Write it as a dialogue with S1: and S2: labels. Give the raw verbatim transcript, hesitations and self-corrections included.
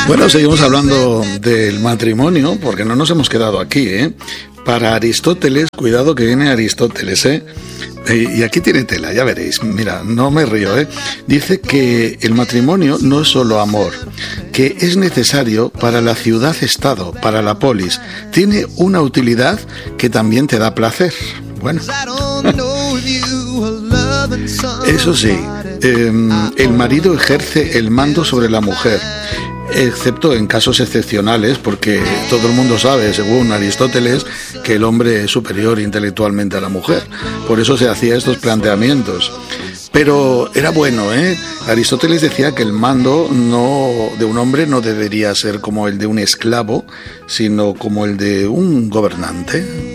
S1: Bueno, seguimos hablando del matrimonio, porque no nos hemos quedado aquí, ¿eh? Para Aristóteles, cuidado que viene Aristóteles, ¿eh? Y aquí tiene tela, ya veréis. Mira, no me río, ¿eh? Dice que el matrimonio no es solo amor, que es necesario para la ciudad-estado, para la polis. Tiene una utilidad que también te da placer. Bueno. Eso sí, eh, el marido ejerce el mando sobre la mujer, excepto en casos excepcionales, porque todo el mundo sabe, según Aristóteles, que el hombre es superior intelectualmente a la mujer. Por eso se hacía estos planteamientos. Pero era bueno, ¿eh? Aristóteles decía que el mando no de un hombre no debería ser como el de un esclavo, sino como el de un gobernante.